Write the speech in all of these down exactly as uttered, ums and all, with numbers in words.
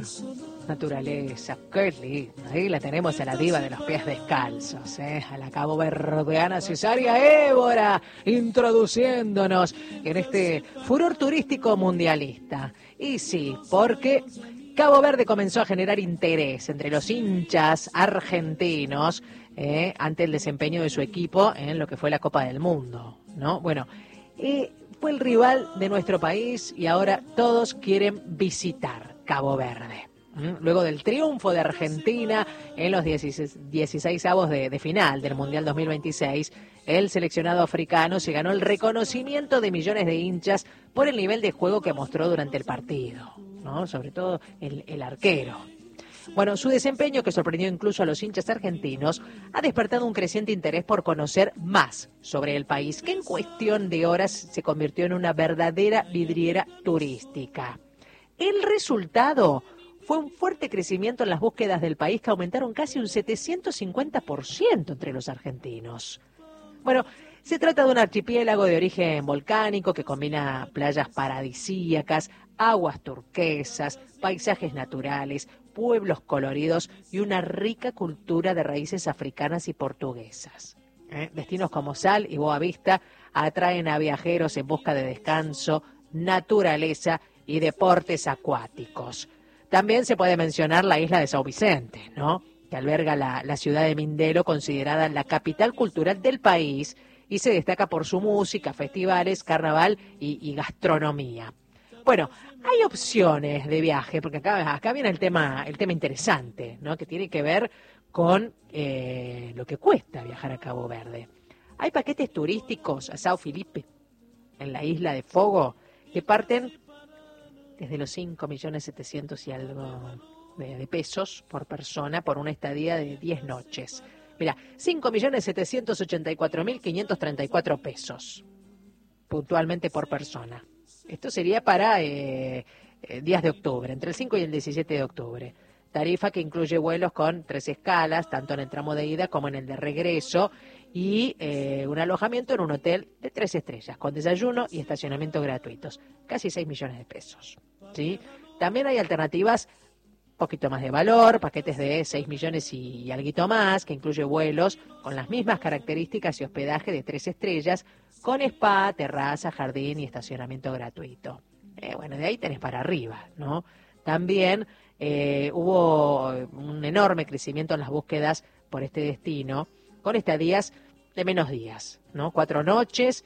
Naturaleza, qué lindo. Ahí la tenemos a la diva de los pies descalzos, ¿eh? A la caboverdiana Cesárea Évora, introduciéndonos en este furor turístico mundialista. Y sí, porque Cabo Verde comenzó a generar interés entre los hinchas argentinos eh, ante el desempeño de su equipo en lo que fue la Copa del Mundo, ¿no? Bueno, eh, fue el rival de nuestro país y ahora todos quieren visitar Cabo Verde. Luego del triunfo de Argentina en los dieciseisavos de, de final del Mundial dos mil veintiséis, el seleccionado africano se ganó el reconocimiento de millones de hinchas por el nivel de juego que mostró durante el partido, ¿no? Sobre todo el, el arquero. Bueno, su desempeño, que sorprendió incluso a los hinchas argentinos, ha despertado un creciente interés por conocer más sobre el país, que en cuestión de horas se convirtió en una verdadera vidriera turística. El resultado fue un fuerte crecimiento en las búsquedas del país, que aumentaron casi un setecientos cincuenta por ciento entre los argentinos. Bueno, se trata de un archipiélago de origen volcánico que combina playas paradisíacas, aguas turquesas, paisajes naturales, pueblos coloridos y una rica cultura de raíces africanas y portuguesas. ¿Eh? Destinos como Sal y Boa Vista atraen a viajeros en busca de descanso, naturaleza y deportes acuáticos. También se puede mencionar la isla de São Vicente, ¿no? Que alberga la, la ciudad de Mindelo, considerada la capital cultural del país, y se destaca por su música, festivales, carnaval y, y gastronomía. Bueno, hay opciones de viaje, porque acá, acá viene el tema, el tema interesante, ¿no? Que tiene que ver con eh, lo que cuesta viajar a Cabo Verde. Hay paquetes turísticos a São Felipe, en la isla de Fogo, que parten desde los cinco millones setecientos y algo de, de pesos por persona por una estadía de diez noches. Mira, cinco millones setecientos ochenta y cuatro mil quinientos treinta y cuatro pesos, puntualmente por persona. Esto sería para eh, eh, días de octubre, entre el cinco y el diecisiete de octubre. Tarifa que incluye vuelos con tres escalas, tanto en el tramo de ida como en el de regreso, y eh, un alojamiento en un hotel de tres estrellas, con desayuno y estacionamiento gratuitos. Casi seis millones de pesos. ¿Sí? También hay alternativas un poquito más de valor, paquetes de seis millones y, y alguito más, que incluye vuelos con las mismas características y hospedaje de tres estrellas, con spa, terraza, jardín y estacionamiento gratuito. Eh, bueno, de ahí tenés para arriba, ¿no? También eh, hubo un enorme crecimiento en las búsquedas por este destino, con estadías de menos días, ¿no? Cuatro noches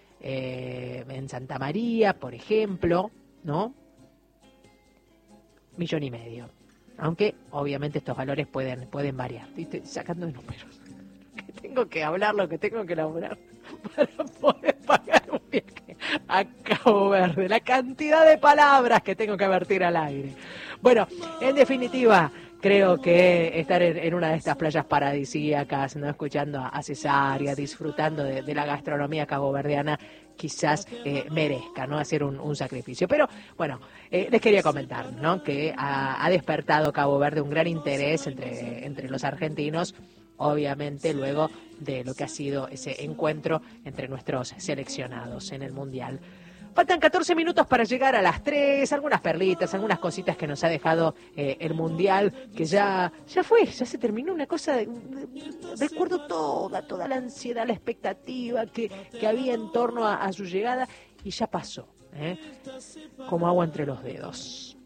eh, en Santa María, por ejemplo, ¿no? Millón y medio. Aunque, obviamente, estos valores pueden, pueden variar. Estoy sacando de números. Que tengo que hablar lo que tengo que elaborar para poder pagar un viaje a Cabo Verde. La cantidad de palabras que tengo que vertir al aire. Bueno, en definitiva, creo que estar en, en una de estas playas paradisíacas, ¿no? Escuchando a, a Cesárea, disfrutando de, de la gastronomía caboverdiana, quizás eh, merezca, ¿no? Hacer un, un sacrificio. Pero, bueno, eh, les quería comentar, ¿no? Que ha, ha despertado Cabo Verde un gran interés entre, entre los argentinos, obviamente luego de lo que ha sido ese encuentro entre nuestros seleccionados en el Mundial. Faltan catorce minutos para llegar a las tres, algunas perlitas, algunas cositas que nos ha dejado eh, el Mundial, que ya ya fue, ya se terminó, una cosa, de, de, recuerdo toda, toda la ansiedad, la expectativa que, que había en torno a, a su llegada, y ya pasó, ¿eh? Como agua entre los dedos.